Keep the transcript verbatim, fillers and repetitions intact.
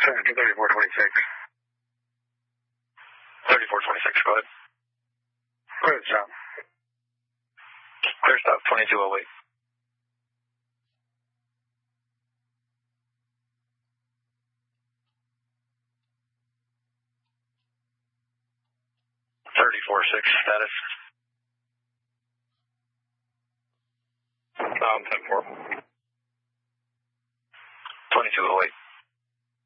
thirty-four twenty-six. thirty-four twenty-six, go ahead. Clear stop. Clear stop, twenty-two oh eight. thirty-four six, status. Um, ten four.